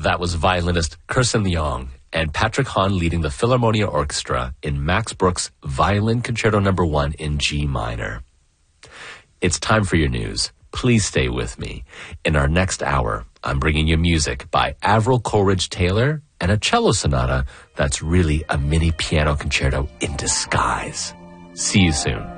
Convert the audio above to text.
That was violinist Kirsten Leong and Patrick Hahn leading the Philharmonia Orchestra in Max Bruch's Violin Concerto No. 1 in G minor. It's time for your news. Please stay with me. In our next hour, I'm bringing you music by Avril Coleridge-Taylor and a cello sonata that's really a mini piano concerto in disguise. See you soon.